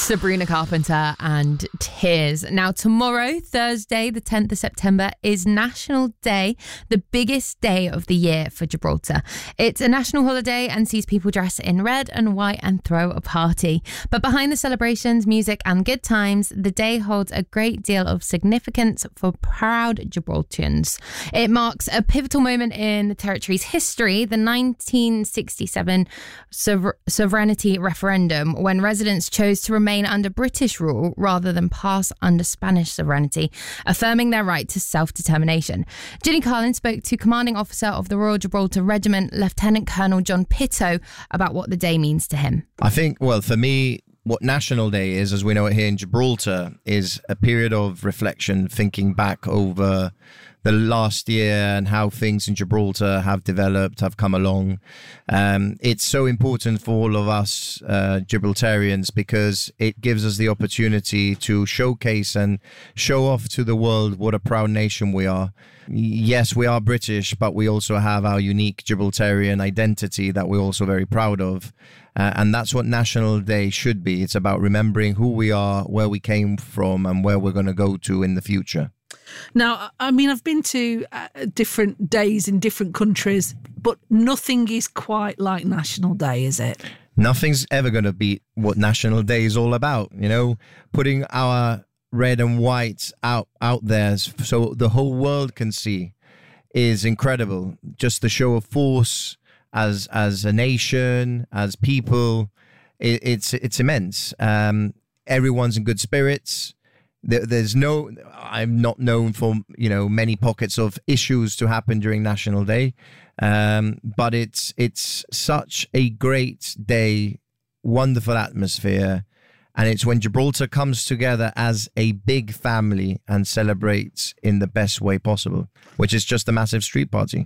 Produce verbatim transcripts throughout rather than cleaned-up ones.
Sabrina Carpenter and Tears. Now, tomorrow, Thursday, the tenth of September, is National Day, the biggest day of the year for Gibraltar. It's a national holiday and sees people dress in red and white and throw a party. But behind the celebrations, music and good times, the day holds a great deal of significance for proud Gibraltarians. It marks a pivotal moment in the territory's history, the nineteen sixty-seven sover- sovereignty referendum, when residents chose to remain under British rule rather than pass under Spanish sovereignty, affirming their right to self-determination. Ginny Carlin spoke to Commanding Officer of the Royal Gibraltar Regiment, Lieutenant Colonel John Pitto, about what the day means to him. I think, well, for me, what National Day is, as we know it here in Gibraltar, is a period of reflection, thinking back over the last year and how things in Gibraltar have developed, have come along. Um, it's so important for all of us uh, Gibraltarians because it gives us the opportunity to showcase and show off to the world what a proud nation we are. Yes, we are British, but we also have our unique Gibraltarian identity that we're also very proud of. Uh, and that's what National Day should be. It's about remembering who we are, where we came from, and where we're going to go to in the future. Now, I mean, I've been to uh, different days in different countries, but nothing is quite like National Day, is it? Nothing's ever going to beat what National Day is all about, you know, putting our red and white out, out there so the whole world can see is incredible. Just the show of force as as a nation, as people, it, it's it's immense. Um, everyone's in good spirits. There, there's no, I'm not known for, you know, many pockets of issues to happen during National Day. Um, but it's, it's such a great day, wonderful atmosphere. And it's when Gibraltar comes together as a big family and celebrates in the best way possible, which is just a massive street party.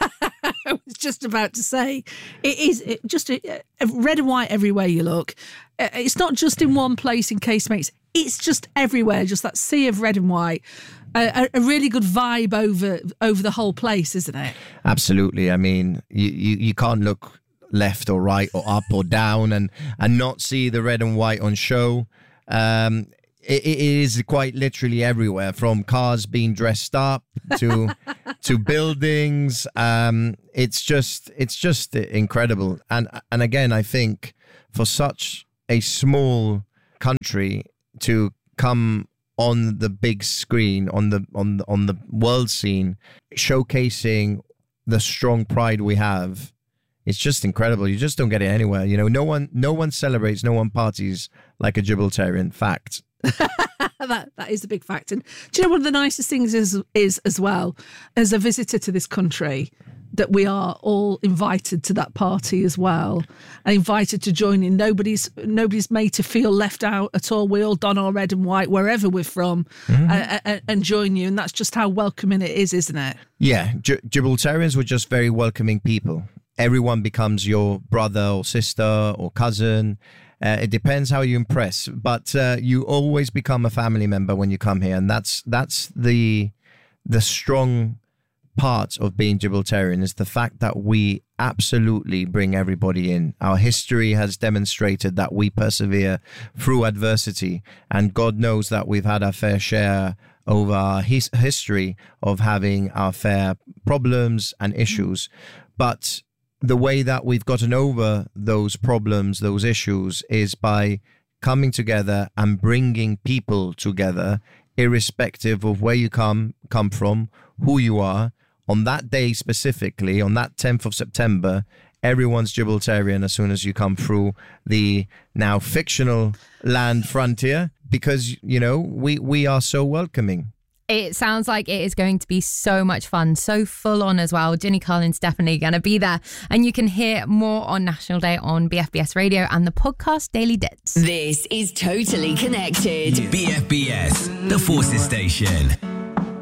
I was just about to say, it is it just a, a red and white everywhere you look. It's not just in one place in casemates. It's just everywhere, just that sea of red and white. A, a really good vibe over over the whole place, isn't it? Absolutely. I mean, you, you, you can't look left or right or up or down and, and not see the red and white on show. Um, it, it is quite literally everywhere, from cars being dressed up to to buildings. Um, it's just it's just incredible. And and again, I think for such a small country to come on the big screen, on the on the, on the world scene, showcasing the strong pride we have, it's just incredible. You just don't get it anywhere. You know, no one no one celebrates, no one parties like a Gibraltarian. Fact. that that is a big fact. And do you know one of the nicest things is is as well, as a visitor to this country, that we are all invited to that party as well, and invited to join in. Nobody's nobody's made to feel left out at all. We all don our red and white wherever we're from, mm-hmm. and, and, and join you. And that's just how welcoming it is, isn't it? Yeah, G- Gibraltarians were just very welcoming people. Everyone becomes your brother or sister or cousin. Uh, it depends how you impress, but uh, you always become a family member when you come here, and that's that's the the strong part of being Gibraltarian, is the fact that we absolutely bring everybody in. Our history has demonstrated that we persevere through adversity, and God knows that we've had our fair share over our his- history of having our fair problems and issues, but the way that we've gotten over those problems, those issues, is by coming together and bringing people together, irrespective of where you come come from, who you are. On that day specifically, on that tenth of September, everyone's Gibraltarian as soon as you come through the now fictional land frontier, because, you know, we, we are so welcoming. It sounds like it is going to be so much fun, so full on as well. Ginny Carlin's definitely going to be there. And you can hear more on National Day on B F B S Radio and the podcast Daily Dits. This is Totally Connected. B F B S, the Forces Station.